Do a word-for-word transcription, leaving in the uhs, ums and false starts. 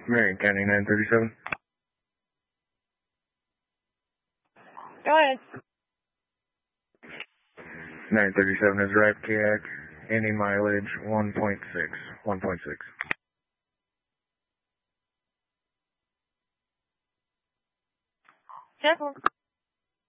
Marion County nine thirty-seven. Go ahead. nine thirty-seven has arrived, K A C. Any mileage, one point six. one point six. Careful.